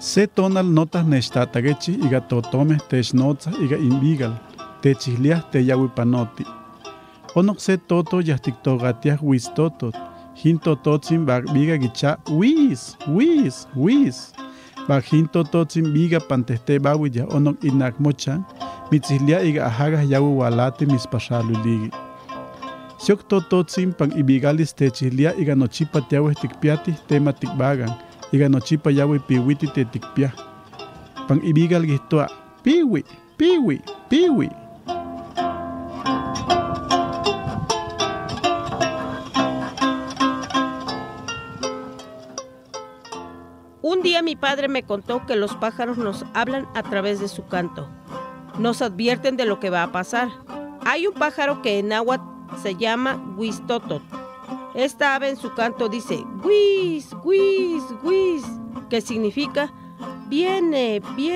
Se tonal notas nechtatagechi iga totome technotza iga invigal, techihliah teyawipanoti. Onok se toto yahtiktogatiah wistotot, hintototzin bagbiga gicha wis. Bag hintototzin biga panteste bawilla onok inakmochan, mitzihlia iga ahagas yawi walate mispashaluligi. Siok tototzin pang ibigalis techihlia iga nochipa tiaweh tikpiatih tema tikbagan, iga nochipa yawi piwiti te tikpiah. Pang ibigal gihtoa, piwi. Un día mi padre me contó que los pájaros nos hablan a través de su canto. Nos advierten de lo que va a pasar. Hay un pájaro que en náhuatl se llama huistotot. Esta ave en su canto dice huis, que significa viene.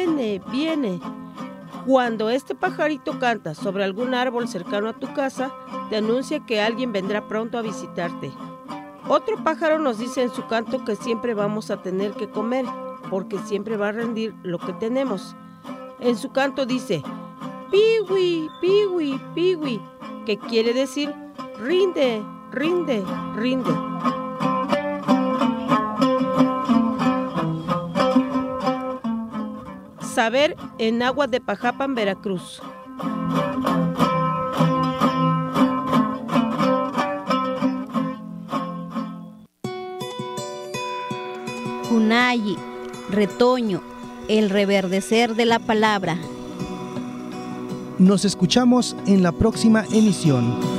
Cuando este pajarito canta sobre algún árbol cercano a tu casa, te anuncia que alguien vendrá pronto a visitarte. Otro pájaro nos dice en su canto que siempre vamos a tener que comer, porque siempre va a rendir lo que tenemos. En su canto dice piwi, que quiere decir rinde. Saber en náhuatl de Pajapan, Veracruz. Kunayi, retoño, el reverdecer de la palabra. Nos escuchamos en la próxima emisión.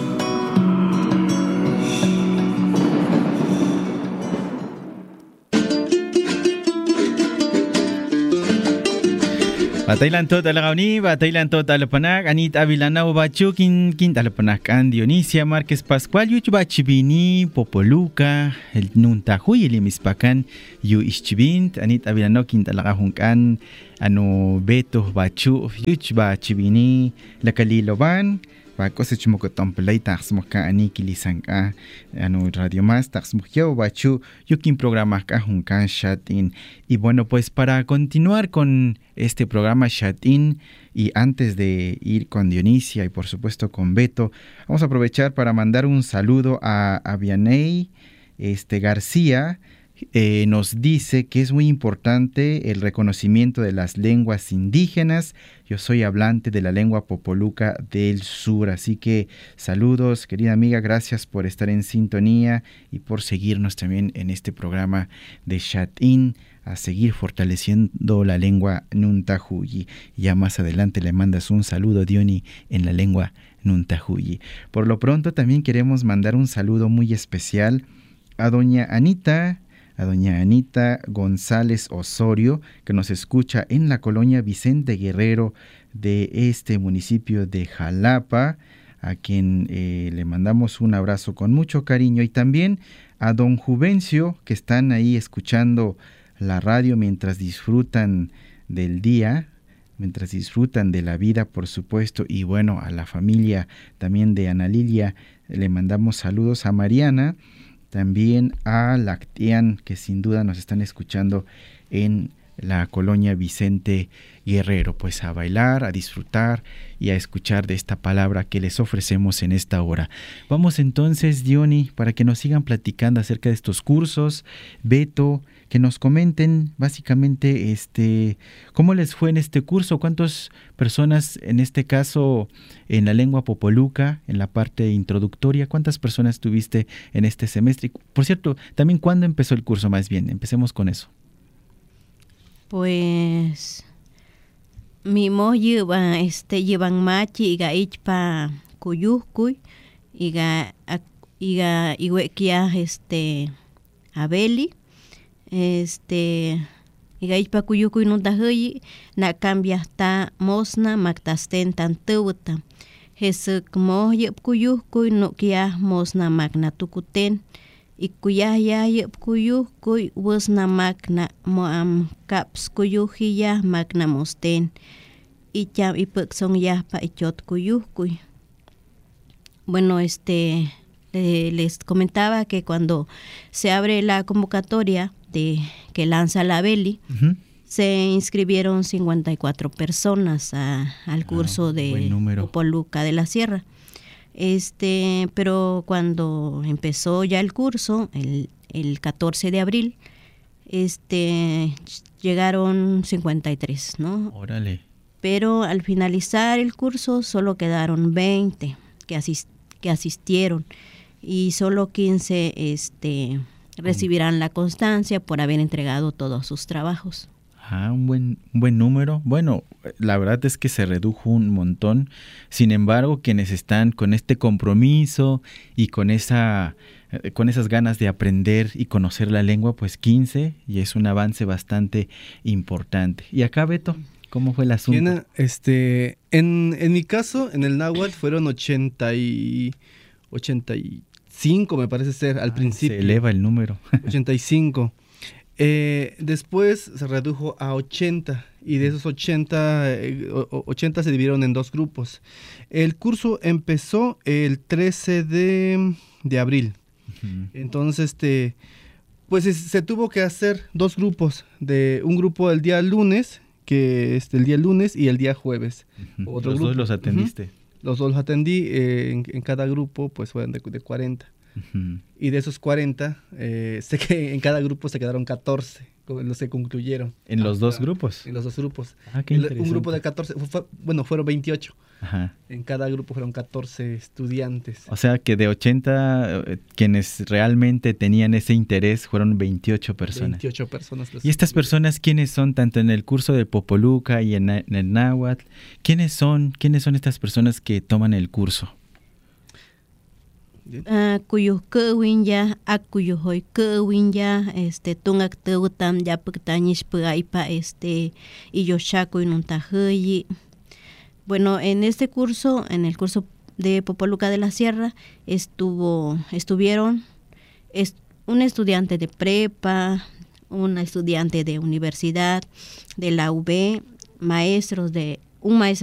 Batailan tot alagauni, batailan tot alapanak, Anit Avilana Bachu, kin alapanak an Dionisia Márquez Pascual, yu bachibini, Popoluca, el Nuntajuy, el Imispacan, yu Ischibint, Anit Avilano, alagahunkan, ano Beto Bachu, yu bachibini, la Caliloban, Cosa chimocotompelay taxmoca aniquilizanca ano Radio Más taxmujeo bachu yukin programa juncan Shatin. Y bueno, pues para continuar con este programa Shatin y antes de ir con Dionisia y por supuesto con Beto, vamos a aprovechar para mandar un saludo a Vianey García. Nos dice que es muy importante el reconocimiento de las lenguas indígenas. Yo soy hablante de la lengua popoluca del sur, así que saludos, querida amiga, gracias por estar en sintonía y por seguirnos también en este programa de Shatin, a seguir fortaleciendo la lengua Nuntajuyi. Ya más adelante le mandas un saludo, Diony, en la lengua Nuntajuyi. Por lo pronto también queremos mandar un saludo muy especial a doña Anita González Osorio, que nos escucha en la colonia Vicente Guerrero de este municipio de Jalapa, a quien le mandamos un abrazo con mucho cariño, y también a don Juvencio, que están ahí escuchando la radio mientras disfrutan del día, mientras disfrutan de la vida, por supuesto, y bueno, a la familia también de Ana Lilia le mandamos saludos, a Mariana, también a Lactian, que sin duda nos están escuchando en la colonia Vicente Guerrero. Pues a bailar, a disfrutar y a escuchar de esta palabra que les ofrecemos en esta hora. Vamos entonces, Diony, para que nos sigan platicando acerca de estos cursos. Beto, que nos comenten básicamente cómo les fue en este curso, cuántas personas, en este caso en la lengua popoluca, en la parte introductoria, cuántas personas tuviste en este semestre. Por cierto, también cuándo empezó el curso, más bien, empecemos con eso. Pues mimo llevan machi iga ichpa kuyukuy iga iwekia abeli iga ichpa kuyukuy nuntajuyi na cambia hasta mosna maktasten tantuwta jesuk mo yep kuyukuy no kia mosna magna tukuten ikuyah yep kuyukuy wusna magna moam kaps kuyuhiya magna mosten icham ipuk son yahpa ichot kuyukuy. Bueno, les comentaba que cuando se abre la convocatoria que lanza la Beli, Se inscribieron 54 personas al curso de Popoluca de la Sierra. Pero cuando empezó ya el curso, el 14 de abril, llegaron 53, ¿no? Órale. Pero al finalizar el curso solo quedaron 20 que asistieron y solo 15 recibirán la constancia por haber entregado todos sus trabajos. Un buen número. Bueno, la verdad es que se redujo un montón. Sin embargo, quienes están con este compromiso y con esas ganas de aprender y conocer la lengua, pues 15, y es un avance bastante importante. Y acá, Beto, ¿cómo fue el asunto? En mi caso, en el náhuatl fueron 85, me parece ser, al principio. Se eleva el número. 85. Después se redujo a 80 y de esos 80 se dividieron en 2 grupos. El curso empezó el 13 de abril. Uh-huh. Entonces, pues se tuvo que hacer 2 grupos, un grupo el día lunes, el día lunes y el día jueves. Uh-huh. Otro grupo. ¿Los 2 los atendiste? Uh-huh. Los 2 los atendí, en cada grupo pues fueron de 40. Uh-huh. Y de esos 40, sé que en cada grupo se quedaron 14, los que concluyeron. ¿En los 2 grupos? En los 2 grupos. Qué interesante. Un grupo de 14, fueron 28. Ajá. En cada grupo fueron 14 estudiantes. O sea que de 80, quienes realmente tenían ese interés fueron 28 personas. 28 personas. ¿Y estas personas quiénes son, tanto en el curso de Popoluca y en el náhuatl? ¿Quiénes son estas personas que toman el curso? Kuyuh kewin ya, akuyuhoy kewin ya, tungak teutam ya pektañish pegaipa, y yoshaku inuntajeyi. Bueno, en el curso de Popoluca de la Sierra, estuvieron un estudiante de prepa, una estudiante de universidad, de la UB, un maestro